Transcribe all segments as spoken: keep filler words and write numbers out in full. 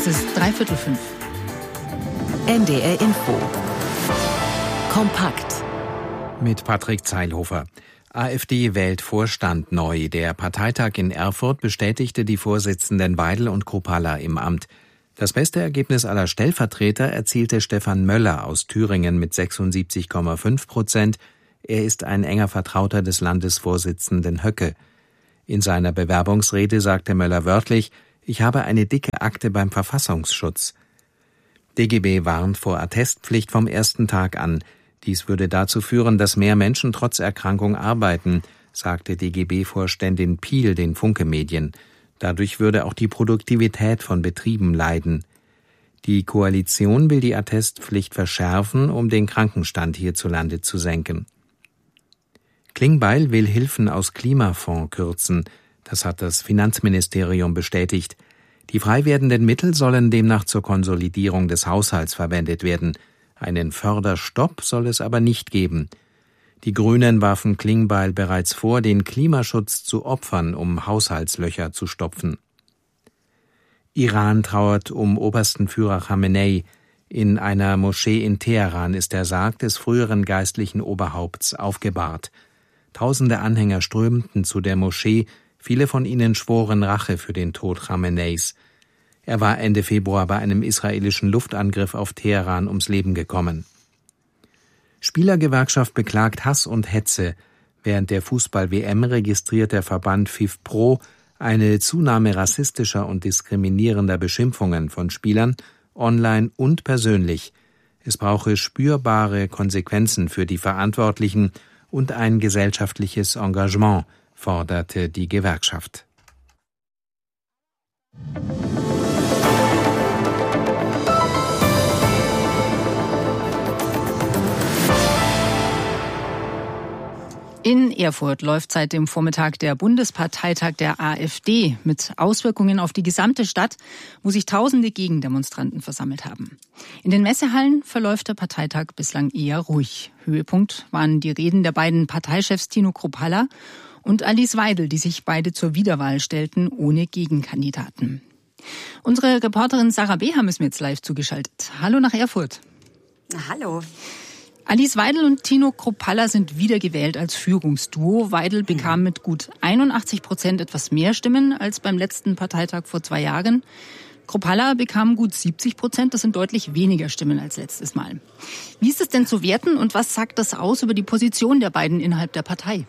Es ist dreiviertel fünf. N D R Info. Kompakt. Mit Patrick Zeilhofer. AfD wählt Vorstand neu. Der Parteitag in Erfurt bestätigte die Vorsitzenden Weidel und Kruppalla im Amt. Das beste Ergebnis aller Stellvertreter erzielte Stefan Möller aus Thüringen mit sechsundsiebzig Komma fünf Prozent. Er ist ein enger Vertrauter des Landesvorsitzenden Höcke. In seiner Bewerbungsrede sagte Möller wörtlich: Ich habe eine dicke Akte beim Verfassungsschutz. D G B warnt vor Attestpflicht vom ersten Tag an. Dies würde dazu führen, dass mehr Menschen trotz Erkrankung arbeiten, sagte D G B-Vorständin Piel den Funke-Medien. Dadurch würde auch die Produktivität von Betrieben leiden. Die Koalition will die Attestpflicht verschärfen, um den Krankenstand hierzulande zu senken. Klingbeil will Hilfen aus Klimafonds kürzen. Das hat das Finanzministerium bestätigt. Die frei werdenden Mittel sollen demnach zur Konsolidierung des Haushalts verwendet werden. Einen Förderstopp soll es aber nicht geben. Die Grünen warfen Klingbeil bereits vor, den Klimaschutz zu opfern, um Haushaltslöcher zu stopfen. Iran trauert um obersten Führer Khamenei. In einer Moschee in Teheran ist der Sarg des früheren geistlichen Oberhaupts aufgebahrt. Tausende Anhänger strömten zu der Moschee, viele von ihnen schworen Rache für den Tod Khameneis. Er war Ende Februar bei einem israelischen Luftangriff auf Teheran ums Leben gekommen. Spielergewerkschaft beklagt Hass und Hetze. Während der Fußball-W M registriert der Verband FIFPro eine Zunahme rassistischer und diskriminierender Beschimpfungen von Spielern, online und persönlich. Es brauche spürbare Konsequenzen für die Verantwortlichen und ein gesellschaftliches Engagement, forderte die Gewerkschaft. In Erfurt läuft seit dem Vormittag der Bundesparteitag der AfD mit Auswirkungen auf die gesamte Stadt, wo sich tausende Gegendemonstranten versammelt haben. In den Messehallen verläuft der Parteitag bislang eher ruhig. Höhepunkt waren die Reden der beiden Parteichefs Tino Kruppalla und Alice Weidel, die sich beide zur Wiederwahl stellten, ohne Gegenkandidaten. Unsere Reporterin Sarah Beham ist mir jetzt live zugeschaltet. Hallo nach Erfurt. Hallo. Alice Weidel und Tino Kruppalla sind wiedergewählt als Führungsduo. Weidel bekam mit gut einundachtzig Prozent etwas mehr Stimmen als beim letzten Parteitag vor zwei Jahren. Kruppalla bekam gut siebzig Prozent, das sind deutlich weniger Stimmen als letztes Mal. Wie ist es denn zu werten und was sagt das aus über die Position der beiden innerhalb der Partei?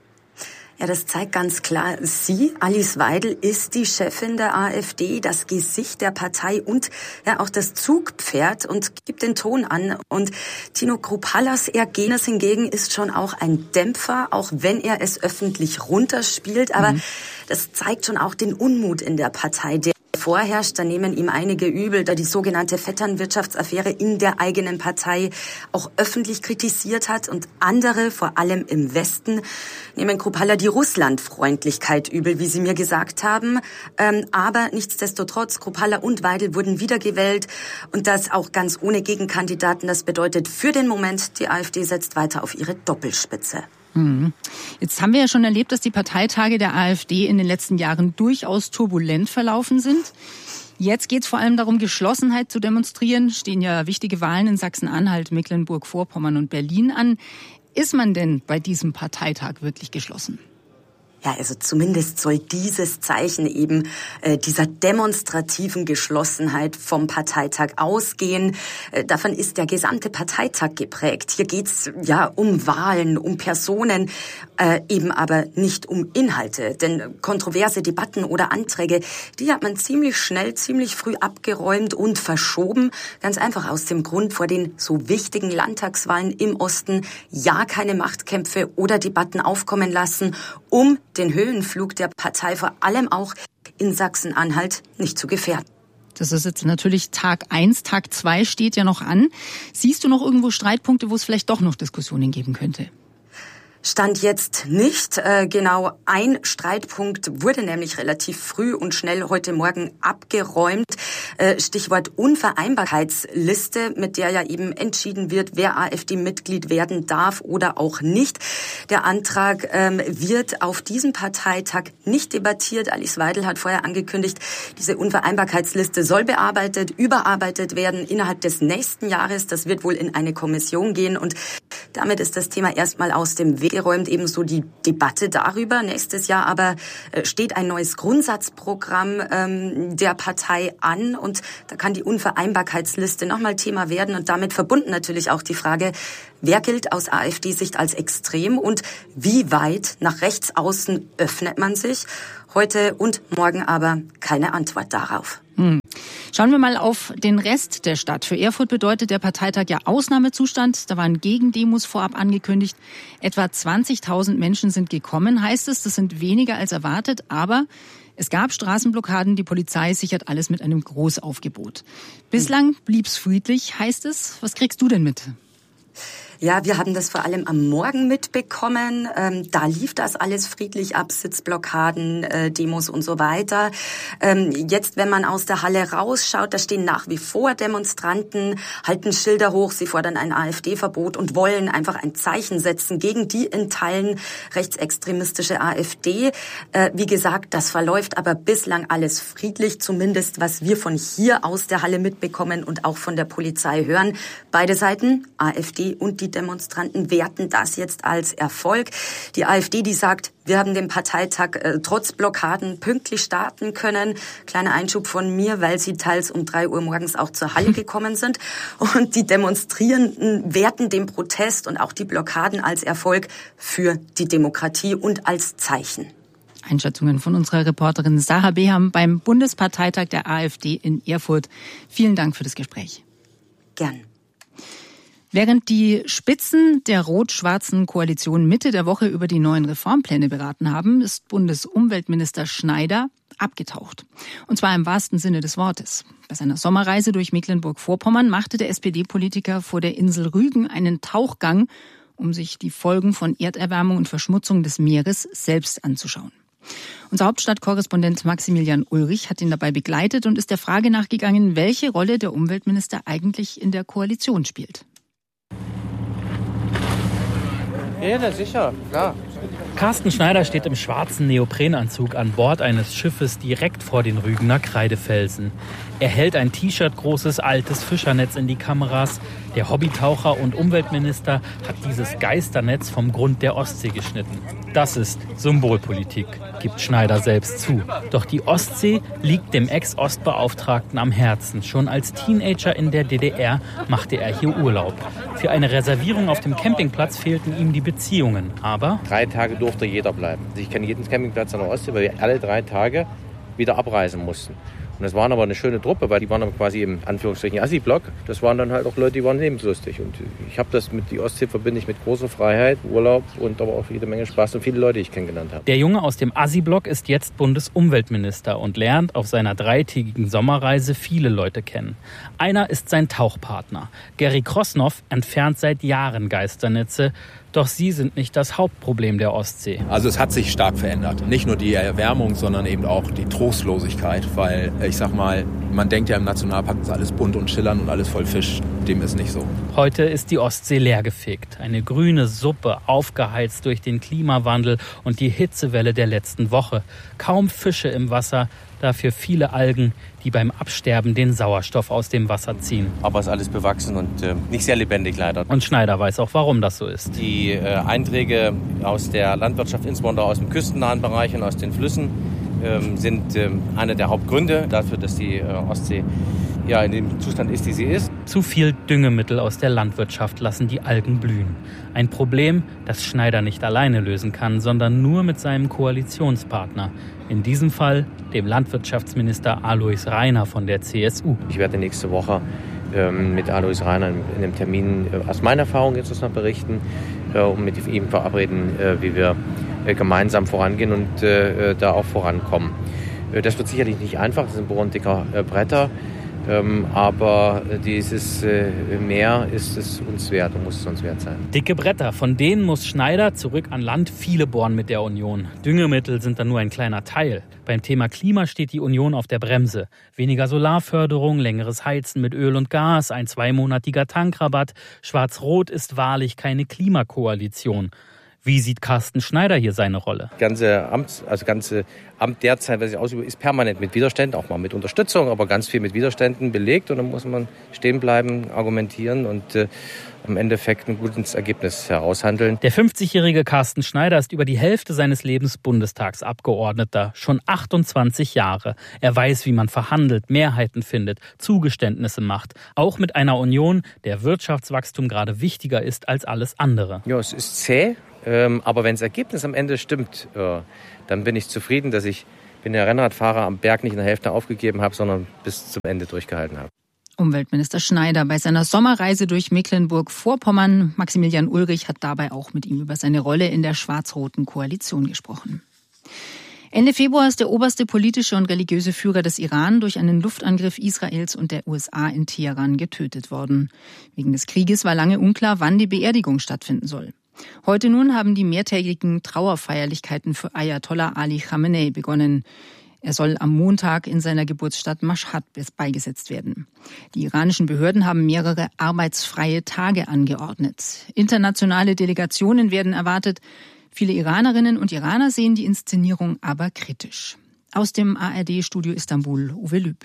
Ja, das zeigt ganz klar, sie, Alice Weidel, ist die Chefin der AfD, das Gesicht der Partei und ja auch das Zugpferd und gibt den Ton an. Und Tino Kruppallas Ergebnis hingegen ist schon auch ein Dämpfer, auch wenn er es öffentlich runterspielt. Aber mhm. das zeigt schon auch den Unmut in der Partei, der vorherrscht. Da nehmen ihm einige übel, da die sogenannte Vetternwirtschaftsaffäre in der eigenen Partei auch öffentlich kritisiert hat. Und andere, vor allem im Westen, nehmen Kruppalla die Russlandfreundlichkeit übel, wie sie mir gesagt haben. Ähm, aber nichtsdestotrotz, Kruppalla und Weidel wurden wiedergewählt. Und das auch ganz ohne Gegenkandidaten. Das bedeutet für den Moment, die AfD setzt weiter auf ihre Doppelspitze. Jetzt haben wir ja schon erlebt, dass die Parteitage der AfD in den letzten Jahren durchaus turbulent verlaufen sind. Jetzt geht es vor allem darum, Geschlossenheit zu demonstrieren. Stehen ja wichtige Wahlen in Sachsen-Anhalt, Mecklenburg-Vorpommern und Berlin an. Ist man denn bei diesem Parteitag wirklich geschlossen? Ja, also zumindest soll dieses Zeichen eben äh, dieser demonstrativen Geschlossenheit vom Parteitag ausgehen. Äh, davon ist der gesamte Parteitag geprägt. Hier geht's ja um Wahlen, um Personen, äh, eben aber nicht um Inhalte. Denn kontroverse Debatten oder Anträge, die hat man ziemlich schnell, ziemlich früh abgeräumt und verschoben. Ganz einfach aus dem Grund, vor den so wichtigen Landtagswahlen im Osten ja keine Machtkämpfe oder Debatten aufkommen lassen, um den Höhenflug der Partei vor allem auch in Sachsen-Anhalt nicht zu gefährden. Das ist jetzt natürlich Tag eins, Tag zwei steht ja noch an. Siehst du noch irgendwo Streitpunkte, wo es vielleicht doch noch Diskussionen geben könnte? Stand jetzt nicht. Äh, genau ein Streitpunkt wurde nämlich relativ früh und schnell heute Morgen abgeräumt. Äh, Stichwort Unvereinbarkeitsliste, mit der ja eben entschieden wird, wer AfD-Mitglied werden darf oder auch nicht. Der Antrag ähm, wird auf diesem Parteitag nicht debattiert. Alice Weidel hat vorher angekündigt, diese Unvereinbarkeitsliste soll bearbeitet, überarbeitet werden innerhalb des nächsten Jahres. Das wird wohl in eine Kommission gehen und damit ist das Thema erstmal aus dem Weg geräumt, ebenso die Debatte darüber. Nächstes Jahr aber steht ein neues Grundsatzprogramm ähm, der Partei an und da kann die Unvereinbarkeitsliste nochmal Thema werden und damit verbunden natürlich auch die Frage, wer gilt aus AfD-Sicht als extrem und wie weit nach rechts außen öffnet man sich? Heute und morgen aber keine Antwort darauf. Hm. Schauen wir mal auf den Rest der Stadt. Für Erfurt bedeutet der Parteitag ja Ausnahmezustand. Da waren Gegendemos vorab angekündigt. Etwa zwanzigtausend Menschen sind gekommen, heißt es. Das sind weniger als erwartet, aber es gab Straßenblockaden. Die Polizei sichert alles mit einem Großaufgebot. Bislang blieb's friedlich, heißt es. Was kriegst du denn mit? Ja, wir haben das vor allem am Morgen mitbekommen. Ähm, da lief das alles friedlich ab, Sitzblockaden, äh, Demos und so weiter. Ähm, jetzt, wenn man aus der Halle rausschaut, da stehen nach wie vor Demonstranten, halten Schilder hoch, sie fordern ein AfD-Verbot und wollen einfach ein Zeichen setzen gegen die in Teilen rechtsextremistische AfD. Äh, wie gesagt, das verläuft aber bislang alles friedlich, zumindest was wir von hier aus der Halle mitbekommen und auch von der Polizei hören. Beide Seiten, AfD und die Demonstranten, werten das jetzt als Erfolg. Die AfD, die sagt, wir haben den Parteitag äh, trotz Blockaden pünktlich starten können. Kleiner Einschub von mir, weil sie teils um drei Uhr morgens auch zur Halle gekommen sind. Und die Demonstrierenden werten den Protest und auch die Blockaden als Erfolg für die Demokratie und als Zeichen. Einschätzungen von unserer Reporterin Sarah Beham beim Bundesparteitag der AfD in Erfurt. Vielen Dank für das Gespräch. Gern. Während die Spitzen der rot-schwarzen Koalition Mitte der Woche über die neuen Reformpläne beraten haben, ist Bundesumweltminister Schneider abgetaucht. Und zwar im wahrsten Sinne des Wortes. Bei seiner Sommerreise durch Mecklenburg-Vorpommern machte der S P D-Politiker vor der Insel Rügen einen Tauchgang, um sich die Folgen von Erderwärmung und Verschmutzung des Meeres selbst anzuschauen. Unser Hauptstadtkorrespondent Maximilian Ulrich hat ihn dabei begleitet und ist der Frage nachgegangen, welche Rolle der Umweltminister eigentlich in der Koalition spielt. Ja, na sicher, klar. Carsten Schneider steht im schwarzen Neoprenanzug an Bord eines Schiffes direkt vor den Rügener Kreidefelsen. Er hält ein T-Shirt-großes altes Fischernetz in die Kameras. Der Hobbytaucher und Umweltminister hat dieses Geisternetz vom Grund der Ostsee geschnitten. Das ist Symbolpolitik, gibt Schneider selbst zu. Doch die Ostsee liegt dem Ex-Ostbeauftragten am Herzen. Schon als Teenager in der D D R machte er hier Urlaub. Für eine Reservierung auf dem Campingplatz fehlten ihm die Beziehungen. Aber Drei Tage durfte jeder bleiben. Ich kenne jeden Campingplatz an der Ostsee, weil wir alle drei Tage wieder abreisen mussten. Und das waren aber eine schöne Truppe, weil die waren aber quasi im Anführungsstrichen Assi-Block. Das waren dann halt auch Leute, die waren lebenslustig. Und ich habe das mit die Ostsee verbinde ich mit großer Freiheit, Urlaub und aber auch jede Menge Spaß und viele Leute, die ich kennengelernt habe. Der Junge aus dem Assi-Block ist jetzt Bundesumweltminister und lernt auf seiner dreitägigen Sommerreise viele Leute kennen. Einer ist sein Tauchpartner. Gary Krosnoff entfernt seit Jahren Geisternetze. Doch sie sind nicht das Hauptproblem der Ostsee. Also es hat sich stark verändert. Nicht nur die Erwärmung, sondern eben auch die Trostlosigkeit. Weil ich sag mal, man denkt ja im Nationalpark ist alles bunt und schillernd und alles voll Fisch. Dem ist nicht so. Heute ist die Ostsee leergefegt. Eine grüne Suppe, aufgeheizt durch den Klimawandel und die Hitzewelle der letzten Woche. Kaum Fische im Wasser, dafür viele Algen, die beim Absterben den Sauerstoff aus dem Wasser ziehen. Aber es ist alles bewachsen und äh, nicht sehr lebendig leider. Und Schneider weiß auch, warum das so ist. Die äh, Einträge aus der Landwirtschaft, insbesondere aus dem küstennahen Bereich und aus den Flüssen, ähm, sind äh, einer der Hauptgründe dafür, dass die äh, Ostsee ja, in dem Zustand ist, die sie ist. Zu viel Düngemittel aus der Landwirtschaft lassen die Algen blühen. Ein Problem, das Schneider nicht alleine lösen kann, sondern nur mit seinem Koalitionspartner. In diesem Fall dem Landwirtschaftsminister Alois Rainer von der C S U. Ich werde nächste Woche ähm, mit Alois Rainer in einem Termin äh, aus meiner Erfahrung jetzt noch berichten äh, und mit ihm verabreden, äh, wie wir äh, gemeinsam vorangehen und äh, da auch vorankommen. Äh, das wird sicherlich nicht einfach, das sind bohren dicker äh, Bretter. Ähm, aber dieses äh, Meer ist es uns wert und muss es uns wert sein. Dicke Bretter, von denen muss Schneider zurück an Land viele bohren mit der Union. Düngemittel sind dann nur ein kleiner Teil. Beim Thema Klima steht die Union auf der Bremse. Weniger Solarförderung, längeres Heizen mit Öl und Gas, ein zweimonatiger Tankrabatt. Schwarz-Rot ist wahrlich keine Klimakoalition. Wie sieht Carsten Schneider hier seine Rolle? Ganze Amt, also ganze Amt derzeit, was ich ausübe, ist permanent mit Widerständen, auch mal mit Unterstützung, aber ganz viel mit Widerständen belegt. Und dann muss man stehen bleiben, argumentieren und äh, im Endeffekt ein gutes Ergebnis heraushandeln. Der fünfzigjährige Carsten Schneider ist über die Hälfte seines Lebens Bundestagsabgeordneter, schon achtundzwanzig Jahre. Er weiß, wie man verhandelt, Mehrheiten findet, Zugeständnisse macht. Auch mit einer Union, der Wirtschaftswachstum gerade wichtiger ist als alles andere. Ja, es ist zäh. Ähm, aber wenn das Ergebnis am Ende stimmt, äh, dann bin ich zufrieden, dass ich bin der Rennradfahrer am Berg nicht in der Hälfte aufgegeben habe, sondern bis zum Ende durchgehalten habe. Umweltminister Schneider bei seiner Sommerreise durch Mecklenburg-Vorpommern. Maximilian Ulrich hat dabei auch mit ihm über seine Rolle in der schwarz-roten Koalition gesprochen. Ende Februar ist der oberste politische und religiöse Führer des Iran durch einen Luftangriff Israels und der U S A in Teheran getötet worden. Wegen des Krieges war lange unklar, wann die Beerdigung stattfinden soll. Heute nun haben die mehrtägigen Trauerfeierlichkeiten für Ayatollah Ali Khamenei begonnen. Er soll am Montag in seiner Geburtsstadt Mashhad beigesetzt werden. Die iranischen Behörden haben mehrere arbeitsfreie Tage angeordnet. Internationale Delegationen werden erwartet. Viele Iranerinnen und Iraner sehen die Inszenierung aber kritisch. Aus dem A R D-Studio Istanbul, Uwe Lüb.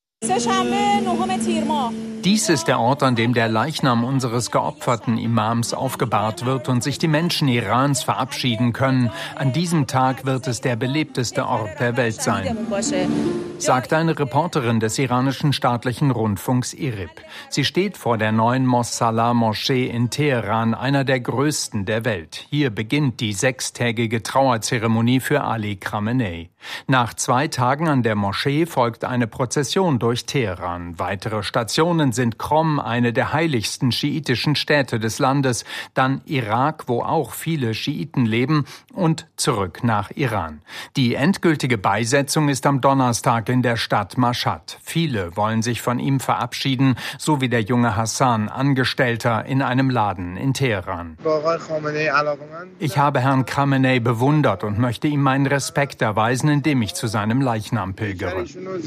Dies ist der Ort, an dem der Leichnam unseres geopferten Imams aufgebahrt wird und sich die Menschen Irans verabschieden können. An diesem Tag wird es der belebteste Ort der Welt sein, sagt eine Reporterin des iranischen staatlichen Rundfunks I R I B. Sie steht vor der neuen Mossalah-Moschee in Teheran, einer der größten der Welt. Hier beginnt die sechstägige Trauerzeremonie für Ali Khamenei. Nach zwei Tagen an der Moschee folgt eine Prozession durch Teheran. Weitere Stationen sind Qom, eine der heiligsten schiitischen Städte des Landes, dann Irak, wo auch viele Schiiten leben, und zurück nach Iran. Die endgültige Beisetzung ist am Donnerstag in der Stadt Mashhad. Viele wollen sich von ihm verabschieden, so wie der junge Hassan, Angestellter in einem Laden in Teheran. Ich habe Herrn Khamenei bewundert und möchte ihm meinen Respekt erweisen, indem ich zu seinem Leichnam pilgere.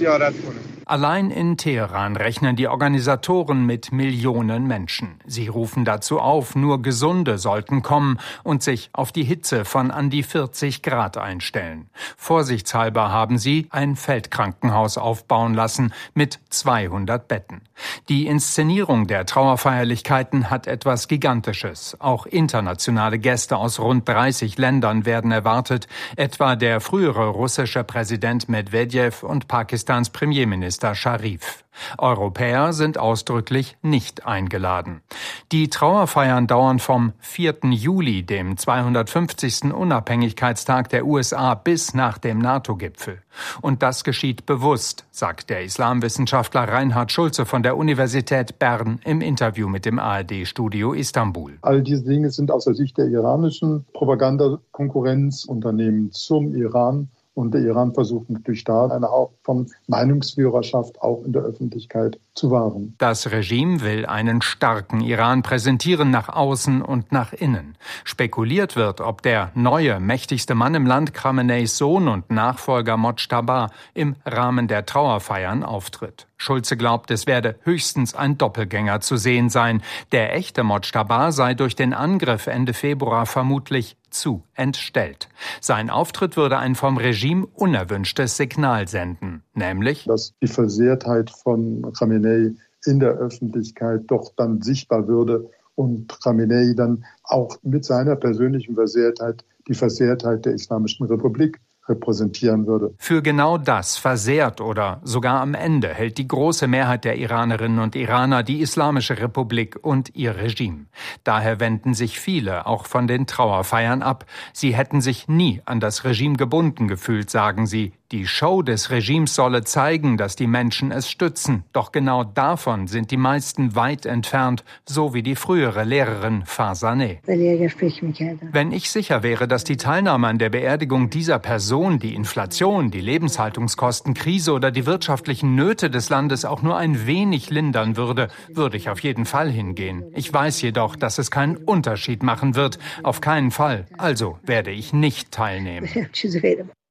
Allein in Teheran rechnen die Organisatoren mit Millionen Menschen. Sie rufen dazu auf, nur Gesunde sollten kommen und sich auf die Hitze von an die vierzig Grad einstellen. Vorsichtshalber haben sie ein Feldkrankenhaus aufbauen lassen mit zweihundert Betten. Die Inszenierung der Trauerfeierlichkeiten hat etwas Gigantisches. Auch internationale Gäste aus rund dreißig Ländern werden erwartet, etwa der frühere russische Präsident Medwedew und Pakistans Premierminister Scharif. Europäer sind ausdrücklich nicht eingeladen. Die Trauerfeiern dauern vom vierten Juli, dem zweihundertfünfzigsten Unabhängigkeitstag der U S A, bis nach dem NATO-Gipfel. Und das geschieht bewusst, sagt der Islamwissenschaftler Reinhard Schulze von der Universität Bern im Interview mit dem A R D-Studio Istanbul. All diese Dinge sind aus der Sicht der iranischen Propagandakonkurrenzunternehmen zum Iran. Und der Iran versucht natürlich da eine Art von Meinungsführerschaft auch in der Öffentlichkeit zu wahren. Das Regime will einen starken Iran präsentieren nach außen und nach innen. Spekuliert wird, ob der neue, mächtigste Mann im Land, Khameneis Sohn und Nachfolger Mojtaba, im Rahmen der Trauerfeiern auftritt. Schulze glaubt, es werde höchstens ein Doppelgänger zu sehen sein. Der echte Mojtaba sei durch den Angriff Ende Februar vermutlich zu entstellt. Sein Auftritt würde ein vom Regime unerwünschtes Signal senden, nämlich, dass die Versehrtheit von Khamenei in der Öffentlichkeit doch dann sichtbar würde und Khamenei dann auch mit seiner persönlichen Versehrtheit die Versehrtheit der Islamischen Republik repräsentieren würde. Für genau das, versehrt oder sogar am Ende, hält die große Mehrheit der Iranerinnen und Iraner die Islamische Republik und ihr Regime. Daher wenden sich viele auch von den Trauerfeiern ab. Sie hätten sich nie an das Regime gebunden gefühlt, sagen sie. Die Show des Regimes solle zeigen, dass die Menschen es stützen. Doch genau davon sind die meisten weit entfernt, so wie die frühere Lehrerin Farzaneh. Wenn ich sicher wäre, dass die Teilnahme an der Beerdigung dieser Person die Inflation, die Lebenshaltungskostenkrise oder die wirtschaftlichen Nöte des Landes auch nur ein wenig lindern würde, würde ich auf jeden Fall hingehen. Ich weiß jedoch, dass es keinen Unterschied machen wird. Auf keinen Fall. Also werde ich nicht teilnehmen.